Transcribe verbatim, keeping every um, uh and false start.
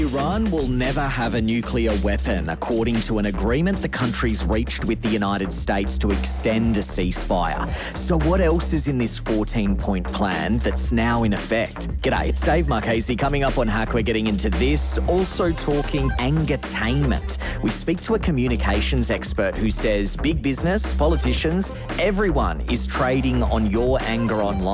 Iran will never have a nuclear weapon, according to an agreement the country's reached with the United States to extend a ceasefire. So what else is in this fourteen-point plan that's now in effect? G'day, it's Dave Marchese. Coming up on Hack, we're getting into this. Also talking angertainment. We speak to a communications expert who says big business, politicians, everyone is trading on your anger online.